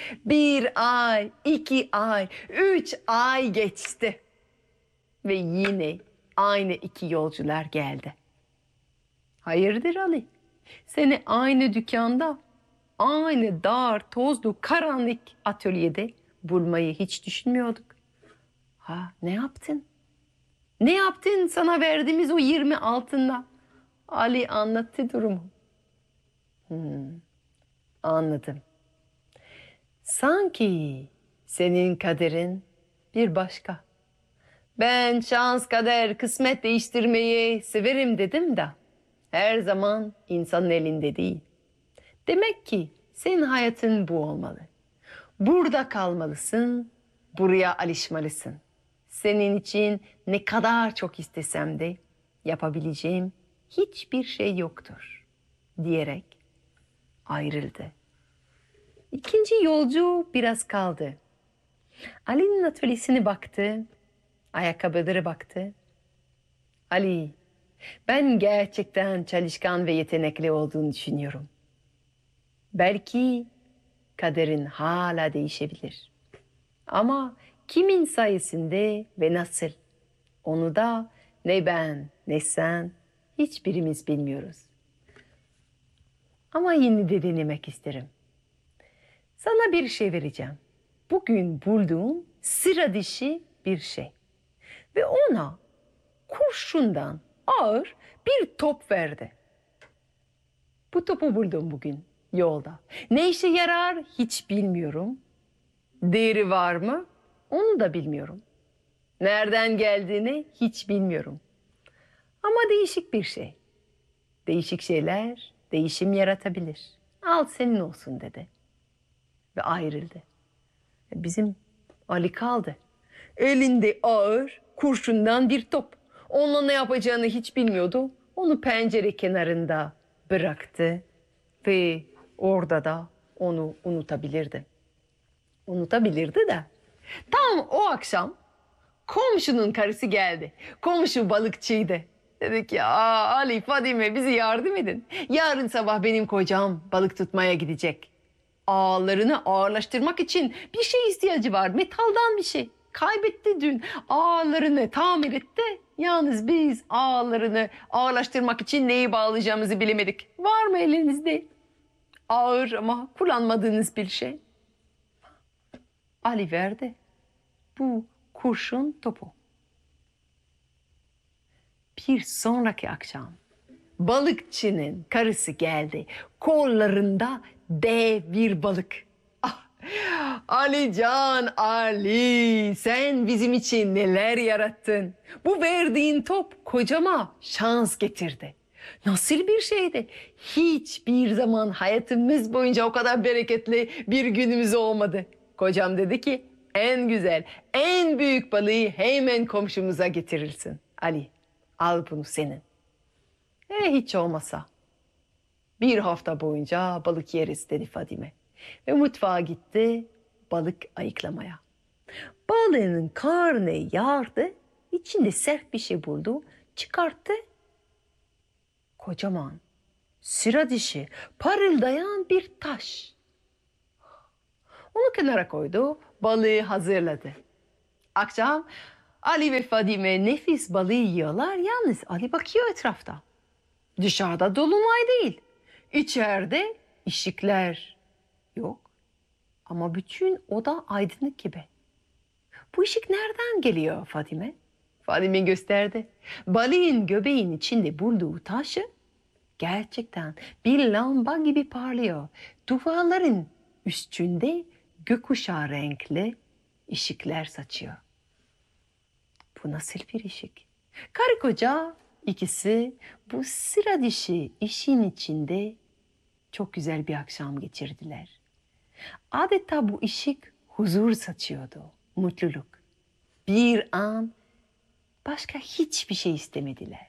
Bir ay, 2 ay, 3 ay geçti. Ve yine aynı iki yolcular geldi. Hayırdır Ali? Seni aynı dükkanda, aynı dar, tozlu, karanlık atölyede bulmayı hiç düşünmüyorduk. Ha, ne yaptın? Ne yaptın sana verdiğimiz o 20 altınla? Ali anlattı durumu. Anladım. Sanki senin kaderin bir başka. Ben şans, kader, kısmet değiştirmeyi severim dedim de her zaman insanın elinde değil. Demek ki senin hayatın bu olmalı. Burada kalmalısın, buraya alışmalısın. Senin için ne kadar çok istesem de yapabileceğim hiçbir şey yoktur diyerek ayrıldı. İkinci yolcu biraz kaldı. Ali'nin atölyesine baktı, ayakkabıları baktı. Ali, ben gerçekten çalışkan ve yetenekli olduğunu düşünüyorum. Belki kaderin hala değişebilir. Ama kimin sayesinde ve nasıl? Onu da ne ben ne sen hiçbirimiz bilmiyoruz. Ama yine de denemek isterim. Sana bir şey vereceğim. Bugün bulduğum sıra dışı bir şey. Ve ona kurşundan ağır bir top verdi. Bu topu buldum bugün yolda. Ne işe yarar hiç bilmiyorum. Değeri var mı? Onu da bilmiyorum. Nereden geldiğini hiç bilmiyorum. Ama değişik bir şey. Değişik şeyler değişim yaratabilir. Al senin olsun dedi. Ve ayrıldı. Bizim Ali kaldı. Elinde ağır, kurşundan bir top. Onunla ne yapacağını hiç bilmiyordu. Onu pencere kenarında bıraktı ve orada da onu unutabilirdi. Unutabilirdi de. Tam o akşam komşunun karısı geldi. Komşu balıkçıydı. Dedi ki, Ali, Fadime bize yardım edin. Yarın sabah benim kocam balık tutmaya gidecek. Ağlarını ağırlaştırmak için bir şey ihtiyacı var. Metaldan bir şey. Kaybetti dün. Ağlarını tamir etti. Yalnız biz ağlarını ağırlaştırmak için neyi bağlayacağımızı bilemedik. Var mı elinizde ağır ama kullanmadığınız bir şey? Ali verdi. Bu kurşun topu. Bir sonraki akşam balıkçının karısı geldi. Kollarında dev bir balık. Ah, Ali Can, Ali, sen bizim için neler yarattın. Bu verdiğin top kocama şans getirdi. Nasıl bir şeydi? Hiçbir zaman hayatımız boyunca o kadar bereketli bir günümüz olmadı. Kocam dedi ki, en güzel, en büyük balığı hemen komşumuza getirirsin. Ali, al bunu senin. Hiç olmasa bir hafta boyunca balık yeriz dedi Fadime. Ve mutfağa gitti balık ayıklamaya. Balığının karnı yardı, içinde sert bir şey buldu, çıkarttı. Kocaman, sıra dışı, parıldayan bir taş. Onu kenara koydu, balığı hazırladı. Akşam Ali ve Fadime nefis balığı yiyorlar. Yalnız Ali bakıyor etrafta. Dışarıda dolunay değil. İçeride ışıklar yok. Ama bütün oda aydınlık gibi. Bu ışık nereden geliyor Fadime? Fadime gösterdi. Balığın göbeğin içinde bulduğu taşı gerçekten bir lamba gibi parlıyor. Duvarların üstünde gökkuşağı renkli ışıklar saçıyor. Bu nasıl bir ışık? Karı koca ikisi bu sıra dışı işin içinde çok güzel bir akşam geçirdiler. Adeta bu ışık huzur saçıyordu, mutluluk. Bir an başka hiçbir şey istemediler.